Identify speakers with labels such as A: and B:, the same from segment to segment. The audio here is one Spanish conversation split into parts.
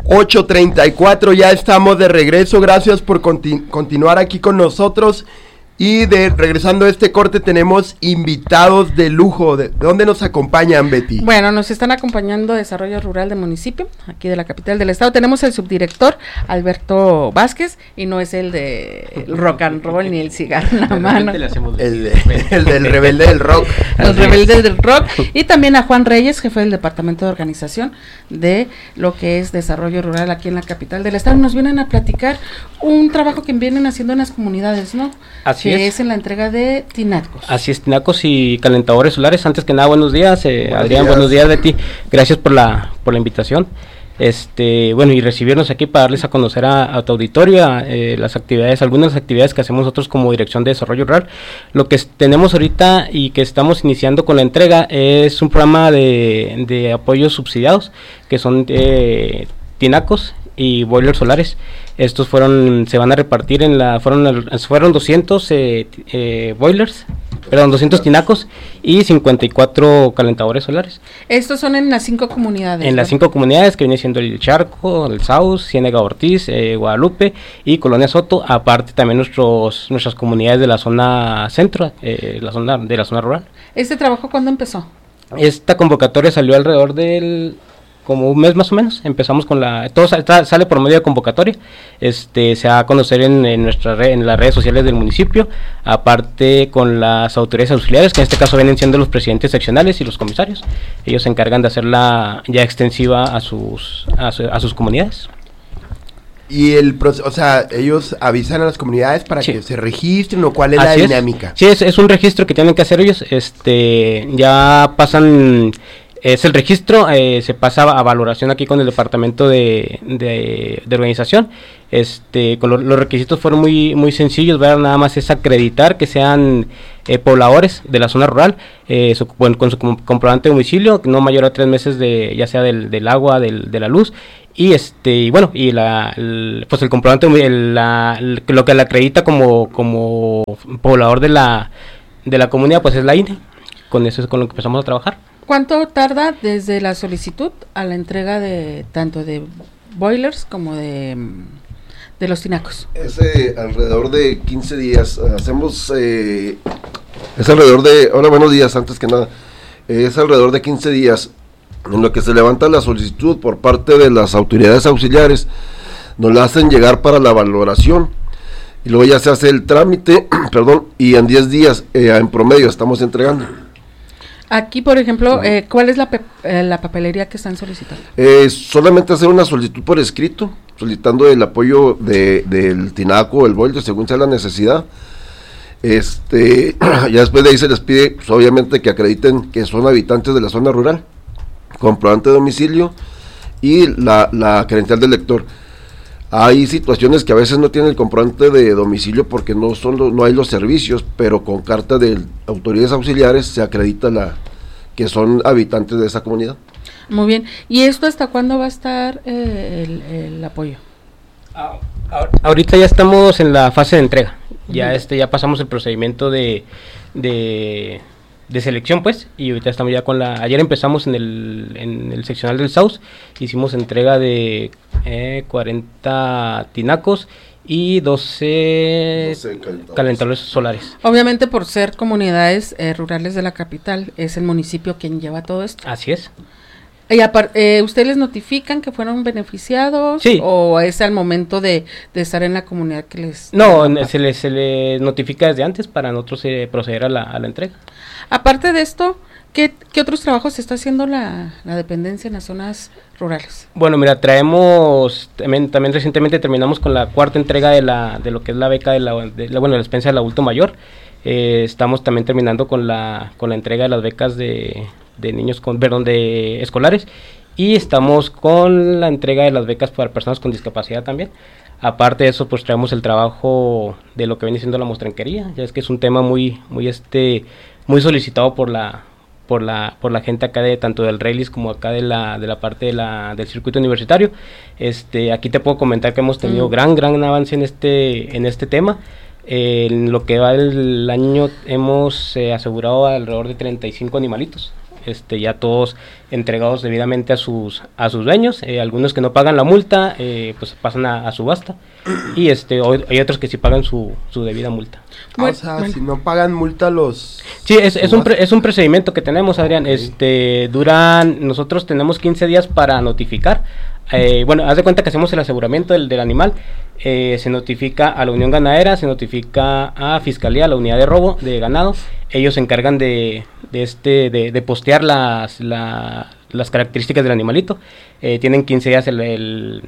A: 8:34, ya estamos de regreso, gracias por continuar aquí con nosotros. Y regresando a este corte tenemos invitados de lujo. ¿De dónde nos acompañan, Betty?
B: Bueno, nos están acompañando Desarrollo Rural del municipio, aquí de la capital del estado. Tenemos el subdirector Alberto Vázquez, y no es el de rock and roll ni el cigarro en la mano.
A: El del rebelde del rock.
B: El rebelde del rock. Y también a Juan Reyes, jefe del departamento de organización de lo que es Desarrollo Rural aquí en la capital del estado. Nos vienen a platicar un trabajo que vienen haciendo en las comunidades, ¿no?
C: Así
B: que
C: es
B: en la entrega de tinacos.
C: Así es, tinacos y calentadores solares. Antes que nada, buenos días, Adrián, buenos días, Betty. Gracias por la invitación. Bueno, y recibirnos aquí para darles a conocer a tu auditorio las actividades, algunas actividades que hacemos nosotros como Dirección de Desarrollo Rural. Lo que tenemos ahorita y que estamos iniciando con la entrega es un programa de apoyos subsidiados, que son tinacos y boilers solares. Estos se van a repartir fueron 200 boilers, perdón, 200 tinacos y 54 calentadores solares.
B: Estos son en las 5 comunidades.
C: En las 5 comunidades, que viene siendo el Charco, el Saus, Ciénega Ortiz, Guadalupe y Colonia Soto, aparte también nuestras comunidades de la zona centro, de la zona rural.
B: ¿Este trabajo cuándo empezó?
C: Esta convocatoria salió alrededor como un mes más o menos. Empezamos con todo sale por medio de convocatoria. Se va a conocer en las redes sociales del municipio, aparte con las autoridades auxiliares, que en este caso vienen siendo los presidentes seccionales y los comisarios. Ellos se encargan de hacerla ya extensiva a sus comunidades.
A: Y o sea, ellos avisan a las comunidades para que se registren, o cuál es la dinámica.
C: Sí, es un registro que tienen que hacer ellos. Ya pasan. Es el registro, se pasa a valoración aquí con el departamento de organización. Los requisitos fueron muy sencillos, ¿verdad? Nada más es acreditar que sean pobladores de la zona rural, con su comprobante de domicilio, no mayor a 3 meses ya sea del agua, de la luz, y pues el comprobante, lo que le acredita como poblador de la comunidad, pues es la INE. Con eso es con lo que empezamos a trabajar.
B: ¿Cuánto tarda desde la solicitud a la entrega de tanto de boilers como de los tinacos?
D: Es alrededor de 15 días. Hacemos es alrededor de, hola, buenos días, antes que nada, es alrededor de 15 días en lo que se levanta la solicitud por parte de las autoridades auxiliares. Nos la hacen llegar para la valoración y luego ya se hace el trámite, perdón, y en 10 días en promedio estamos entregando.
B: Aquí, por ejemplo, ¿cuál es la papelería que están solicitando?
D: Solamente hacer una solicitud por escrito, solicitando el apoyo del tinaco, el boiler, según sea la necesidad. Ya después de ahí se les pide, pues, obviamente, que acrediten que son habitantes de la zona rural, comprobante de domicilio y la credencial del lector. Hay situaciones que a veces no tienen el comprobante de domicilio porque no hay los servicios, pero con carta de autoridades auxiliares se acredita que son habitantes de esa comunidad.
B: Muy bien. ¿Y esto hasta cuándo va a estar el apoyo?
C: Ahorita ya estamos en la fase de entrega. Ya pasamos el procedimiento de selección, pues, y ahorita estamos ya ayer empezamos en el seccional del Saus, hicimos entrega de 40 tinacos y 12 calentadores solares.
B: Obviamente, por ser comunidades rurales de la capital, es el municipio quien lleva todo esto.
C: Así es.
B: Y ¿ustedes les notifican que fueron beneficiados?
C: Sí.
B: ¿O es al momento de estar en la comunidad que les...?
C: No, se les notifica desde antes para nosotros proceder a la entrega.
B: Aparte de esto, ¿qué otros trabajos está haciendo la dependencia en las zonas rurales?
C: Bueno, mira, traemos, también recientemente terminamos con la 4ª entrega de lo que es la beca de la despensa del adulto mayor. Estamos también terminando con la entrega de las becas de niños de escolares, y estamos con la entrega de las becas para personas con discapacidad también. Aparte de eso, pues traemos el trabajo de lo que viene siendo la mostranquería. Ya es que es un tema muy solicitado por la gente acá tanto del Reylis como acá de la parte del circuito universitario. Aquí te puedo comentar que hemos tenido gran avance en este tema. En lo que va del año hemos asegurado alrededor de 35 animalitos ya todos entregados debidamente a sus dueños. Algunos que no pagan la multa, pues pasan a subasta, y hay otros que sí pagan su debida multa.
A: O sea, si no pagan multa los...
C: Sí, es un procedimiento que tenemos, Adrián. Okay. Nosotros tenemos 15 días para notificar. Bueno, haz de cuenta que hacemos el aseguramiento del animal, se notifica a la Unión Ganadera, se notifica a Fiscalía, a la unidad de robo de ganado. Ellos se encargan de postear las características del animalito. Tienen 15 días el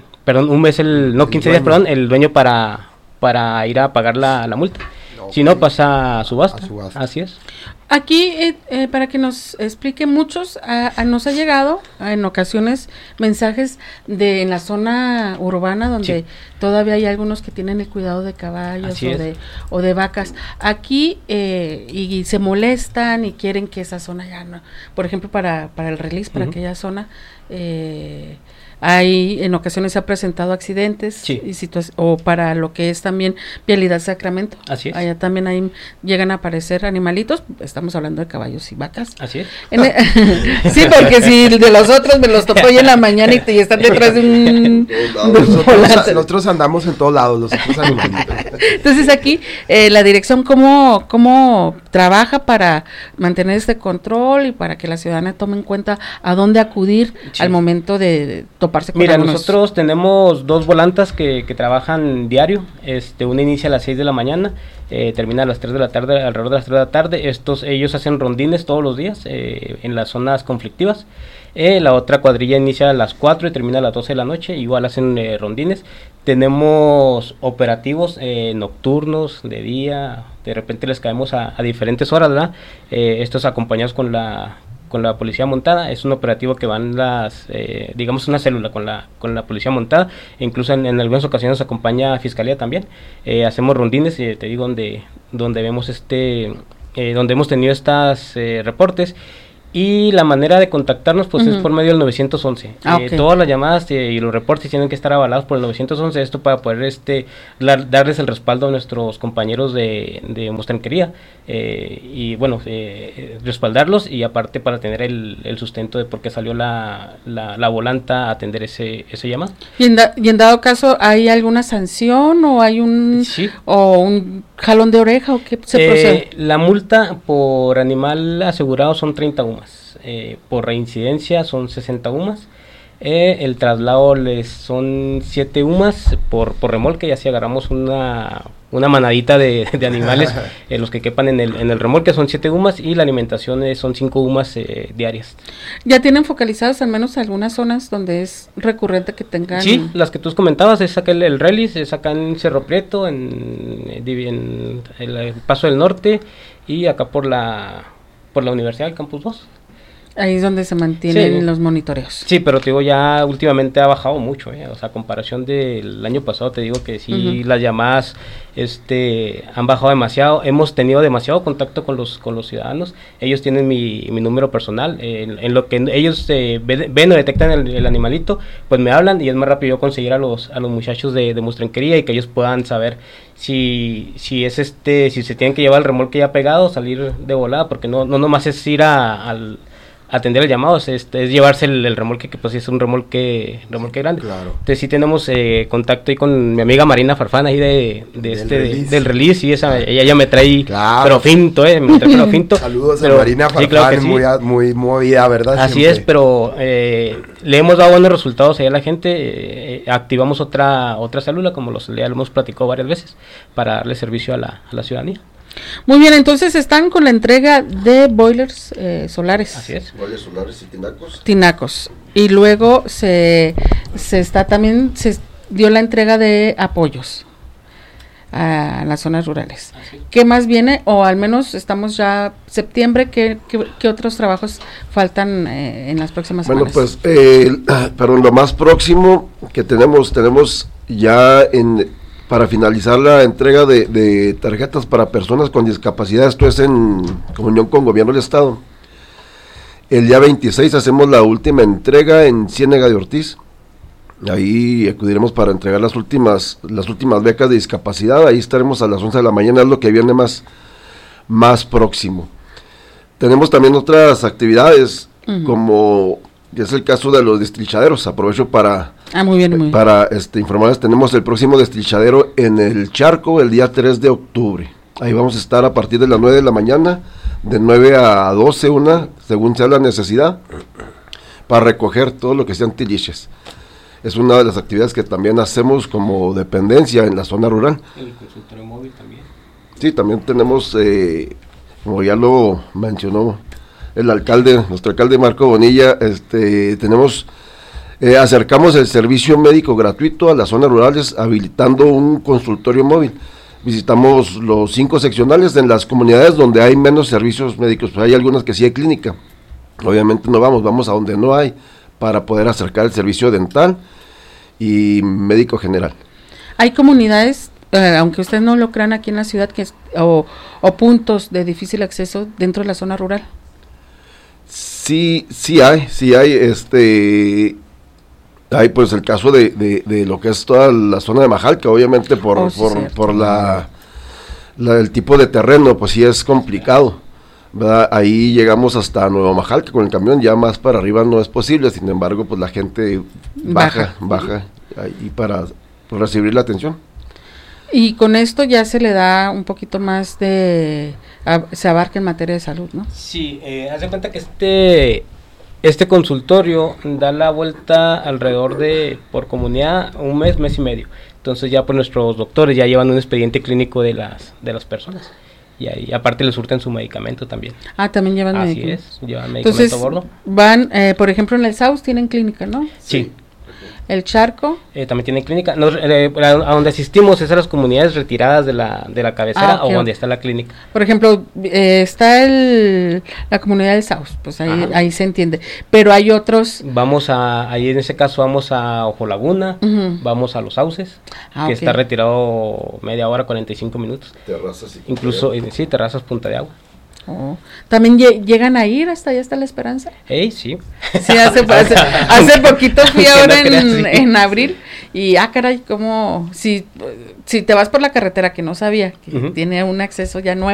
C: dueño para ir a pagar la multa. Okay. Si no, pasa a subasta. Así es.
B: Aquí, para que nos explique, nos ha llegado en ocasiones mensajes en la zona urbana donde sí, todavía hay algunos que tienen el cuidado de caballos o de vacas. Aquí, y se molestan y quieren que esa zona ya no, por ejemplo, para el release, para aquella zona, en ocasiones se ha presentado accidentes, sí, o para lo que es también Vialidad Sacramento.
C: Así es.
B: Allá también ahí llegan a aparecer animalitos, estamos hablando de caballos y vacas.
C: Así es.
B: Sí, porque si de los otros me los topo hoy en la mañana y están detrás de un...
A: Nosotros andamos en todos lados, los otros animalitos.
B: Entonces aquí, la dirección, ¿cómo trabaja para mantener este control y para que la ciudadana tome en cuenta a dónde acudir, sí, al momento de toparse con
C: algunos? Nosotros tenemos 2 volantas que trabajan diario. Una inicia a las 6 de la mañana, termina a las 3 de la tarde, alrededor de las 3 de la tarde. Ellos hacen rondines todos los días en las zonas conflictivas. La otra cuadrilla inicia a las 4 y termina a las 12 de la noche, igual hacen rondines. Tenemos operativos nocturnos, de día, de repente les caemos a diferentes horas, ¿verdad? Estos acompañados con la policía montada. Es un operativo que van digamos una célula con la policía montada, e incluso en algunas ocasiones acompaña Fiscalía también. Hacemos rondines, te digo, donde vemos donde hemos tenido estos reportes. Y la manera de contactarnos pues es por medio del 911. Okay. Todas las llamadas y los reportes tienen que estar avalados por el 911, esto para poder darles el respaldo a nuestros compañeros de mostranquería, y bueno, respaldarlos, y aparte para tener el sustento de por qué salió la volanta a atender ese llamado.
B: Y en dado caso, ¿hay alguna sanción o hay un jalón de oreja o qué se procede?
C: La multa por animal asegurado son 30 UMAS. Por reincidencia son 60 UMAS. El traslado son 7 UMAS por remolque, ya si agarramos una manadita de animales, los que quepan en el remolque son 7 UMAS, y la alimentación son 5 UMAS diarias.
B: ¿Ya tienen focalizadas al menos algunas zonas donde es recurrente que tengan?
C: Sí, las que tú comentabas, es acá el Relis, es acá en Cerro Prieto, en el Paso del Norte, y acá por la Universidad del Campus 2.
B: Ahí es donde se mantienen los monitoreos.
C: Sí, pero te digo, ya últimamente ha bajado mucho, o sea, a comparación del año pasado, te digo que sí, las llamadas han bajado demasiado. Hemos tenido demasiado contacto con los ciudadanos. Ellos tienen mi número personal, en lo que ellos ven o detectan el animalito, pues me hablan, y es más rápido yo conseguir a los muchachos de mostranquería, y que ellos puedan saber si si se tienen que llevar el remolque ya pegado, salir de volada, porque no nomás es ir al atender el llamado, es llevarse el remolque, que pues es un remolque grande. Claro. Entonces sí tenemos contacto ahí con mi amiga Marina Farfán ahí del release, y ella me trae, claro, pero finto, me trae pero finto.
A: Saludos a Marina Farfán, sí, claro sí, muy movida, ¿verdad?
C: Así siempre. Es, pero le hemos dado buenos resultados ahí a la gente. Activamos otra célula, como ya lo hemos platicado varias veces, para darle servicio a la ciudadanía.
B: Muy bien, entonces están con la entrega de boilers solares.
C: Así es.
D: Boilers solares y
B: tinacos. Y luego se dio la entrega de apoyos a las zonas rurales. Así. ¿Qué más viene? O al menos estamos ya septiembre, ¿qué otros trabajos faltan en las próximas semanas?
D: Bueno, pues, pero lo más próximo que tenemos ya para finalizar la entrega de tarjetas para personas con discapacidad. Esto es en comunión con Gobierno del Estado. El día 26 hacemos la última entrega en Ciénega de Ortiz. Ahí acudiremos para entregar las últimas becas de discapacidad. Ahí estaremos a las 11 de la mañana, es lo que viene más próximo. Tenemos también otras actividades, como que es el caso de los destrilchaderos. Aprovecho para,
B: muy bien.
D: para informarles, tenemos el próximo destrilchadero en el Charco el día 3 de octubre. Ahí vamos a estar a partir de las 9 de la mañana, de 9 a 12, según sea la necesidad, para recoger todo lo que sean tiliches. Es una de las actividades que también hacemos como dependencia en la zona rural.
C: El consultorio móvil también.
D: Sí, también tenemos, como ya lo mencionó nuestro alcalde Marco Bonilla, acercamos el servicio médico gratuito a las zonas rurales habilitando un consultorio móvil. Visitamos los 5 seccionales en las comunidades donde hay menos servicios médicos, pues hay algunas que sí hay clínica. Obviamente no vamos a donde no hay, para poder acercar el servicio dental y médico general.
B: Hay comunidades, aunque ustedes no lo crean aquí en la ciudad, o puntos de difícil acceso dentro de la zona rural.
D: Sí hay, hay pues el caso de lo que es toda la zona de Majalca, obviamente por el tipo de terreno, pues sí es complicado, ¿verdad? Ahí llegamos hasta Nuevo Majalca con el camión, ya más para arriba no es posible, sin embargo pues la gente baja ahí para recibir la atención.
B: Y con esto ya se le da un poquito más se abarca en materia de salud, ¿no?
C: Sí, haz de cuenta que este consultorio da la vuelta alrededor por comunidad un mes y medio. Entonces ya pues nuestros doctores ya llevan un expediente clínico de las personas. Y ahí aparte les surten su medicamento también.
B: También llevan
C: medicamento. Así es, llevan medicamento.
B: Entonces,
C: a bordo.
B: Van, por ejemplo, en el SAUS tienen clínica, ¿no?
C: Sí.
B: El Charco.
C: También tienen clínica. A donde asistimos es a las comunidades retiradas de la cabecera o donde está la clínica.
B: Por ejemplo, está la comunidad del Saus, pues ahí se entiende. Pero hay otros.
C: Ahí en ese caso vamos a Ojo Laguna, vamos a Los Sauces, que está retirado media hora, 45 minutos.
D: Terrazas.
C: Incluso, sí, Terrazas Punta de Agua.
B: ¿También llegan a ir hasta allá, hasta La Esperanza?
C: Sí.
B: Sí, hace poquito fui ahora en abril y caray, como si te vas por la carretera que no sabía, que tiene un acceso ya nuevo.